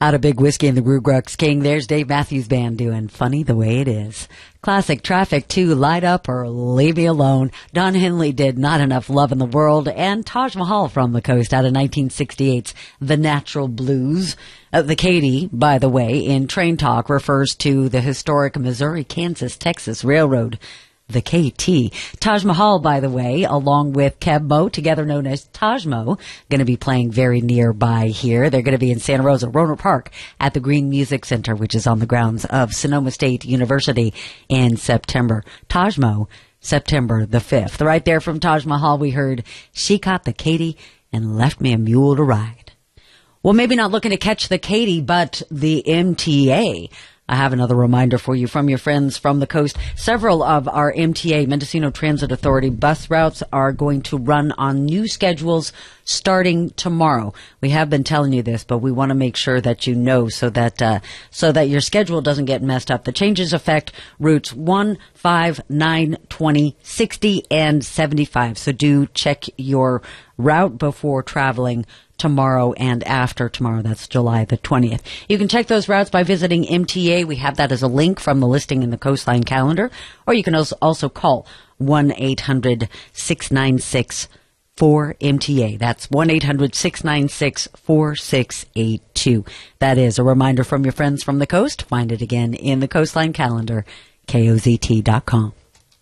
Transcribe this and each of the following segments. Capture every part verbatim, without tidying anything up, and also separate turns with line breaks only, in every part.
Out of Big Whiskey and the Rugrux King, there's Dave Matthews Band doing Funny the Way It Is. Classic Traffic two, Light Up or Leave Me Alone. Don Henley did Not Enough Love in the World. And Taj Mahal from the Coast out of nineteen sixty-eight's The Natural Blues. Uh, the Katy, by the way, in Train Talk refers to the historic Missouri, Kansas, Texas Railroad. The K T. Taj Mahal, by the way, along with Keb Mo, together known as Tajmo, going to be playing very nearby here. They're going to be in Santa Rosa, Rohnert Park at the Green Music Center, which is on the grounds of Sonoma State University in September. Tajmo, September the fifth. Right there from Taj Mahal, we heard She Caught the Katy and Left Me a Mule to Ride. Well, maybe not looking to catch the Katy, but the M T A. I have another reminder for you from your friends from the coast. Several of our M T A, Mendocino Transit Authority, bus routes are going to run on new schedules starting tomorrow. We have been telling you this, but we want to make sure that you know so that uh, so that your schedule doesn't get messed up. The changes affect routes one, five, nine, twenty, sixty, and seventy-five. So do check your route before traveling tomorrow and after tomorrow. That's July the twentieth. You can check those routes by visiting M T A. We have that as a link from the listing in the Coastline calendar. Or you can also, also call one eight hundred six nine six four M T A. That's one eight hundred six nine six four six eight two. That is a reminder from your friends from the coast. Find it again in the Coastline calendar, K O Z T dot com.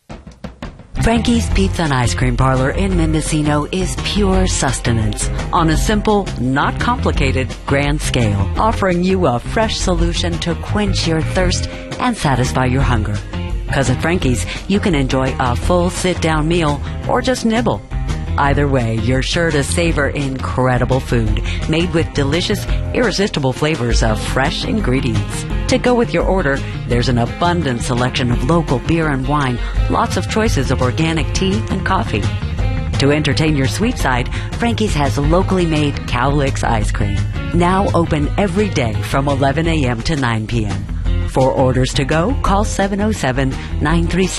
Frankie's Pizza and Ice Cream Parlor in Mendocino is pure sustenance on a simple, not complicated, grand scale, offering you a fresh solution to quench your thirst and satisfy your hunger. Because at Frankie's, you can enjoy a full sit-down meal or just nibble. Either way, you're sure to savor incredible food made with delicious, irresistible flavors of fresh ingredients. To go with your order, there's an abundant selection of local beer and wine, lots of choices of organic tea and coffee. To entertain your sweet side, Frankie's has locally made Cowlicks ice cream, now open every day from eleven a.m. to nine p.m. For orders to go, call seven oh seven, nine three six